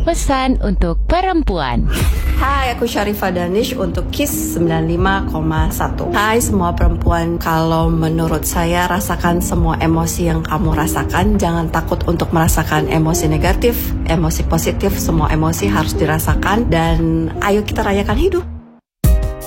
pesan untuk perempuan. Hai, aku Syarifah Danish untuk KISS 95,1. Hai semua perempuan, kalau menurut saya rasakan semua emosi yang kamu rasakan. Jangan takut untuk merasakan emosi negatif, emosi positif, semua emosi harus dirasakan. Dan ayo kita rayakan hidup.